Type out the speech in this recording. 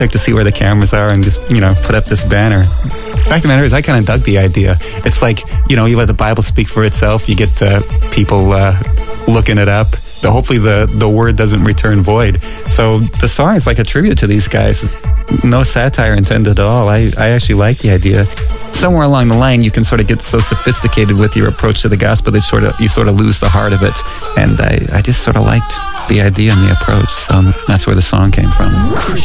like to see where the cameras are and just, put up this banner. Fact of the matter is, I kind of dug the idea. It's like, you let the Bible speak for itself. You get people looking it up. Hopefully the word doesn't return void. So the song is like a tribute to these guys. No satire intended at all. I actually like the idea. Somewhere along the line, you can sort of get so sophisticated with your approach to the gospel that you sort of lose the heart of it. And I just sort of liked the idea and the approach. So that's where the song came from.